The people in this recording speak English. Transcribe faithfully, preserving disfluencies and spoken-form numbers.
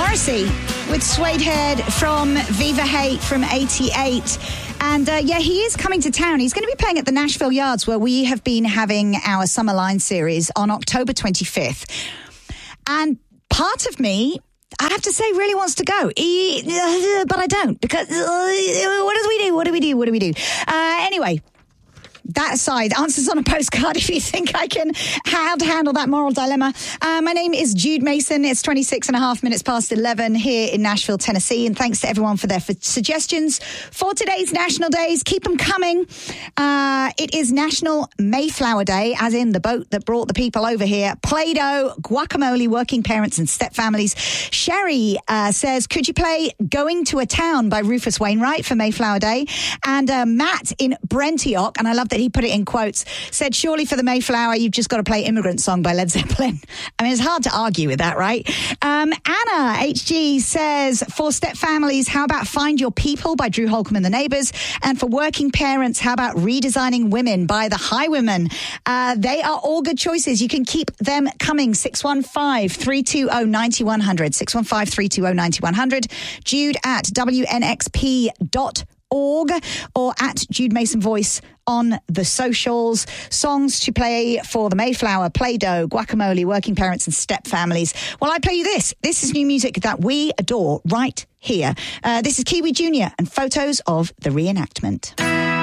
Morrissey with Suede Head from Viva Hate from eighty-eight. And uh, yeah, he is coming to town. He's going to be playing at the Nashville Yards, where we have been having our Summer Line series on October twenty-fifth. And part of me, I have to say, really wants to go. He, uh, but I don't, because uh, what do we do? What do we do? What do we do? Uh, anyway. That aside, answers on a postcard if you think I can how to handle that moral dilemma. Uh, my name is Jude Mason. It's twenty-six and a half minutes past eleven here in Nashville, Tennessee. And thanks to everyone for their for suggestions for today's National Days. Keep them coming. Uh, it is National Mayflower Day, as in the boat that brought the people over here. Play-Doh, guacamole, working parents and step families. Sherry uh, says, could you play Going to a Town by Rufus Wainwright for Mayflower Day? And uh, Matt in Brentioch, and I love that he put it in quotes, said, surely for the Mayflower, you've just got to play Immigrant Song by Led Zeppelin. I mean, it's hard to argue with that, right? Um, Anna, H G, says, for step families, how about Find Your People by Drew Holcomb and the Neighbours? And for working parents, how about Redesigning Women by the Highwomen? Uh, they are all good choices. You can keep them coming. six one five, three two zero, nine one zero zero. six one five, three two zero, nine one zero zero. Jude at W N X P dot org or at Jude Mason Voice on the socials. Songs to play for the Mayflower, Play-Doh, Guacamole, working parents and step families. Well, I play you this. This is new music that we adore right here. Uh, this is Kiwi Junior and Photos of the Reenactment.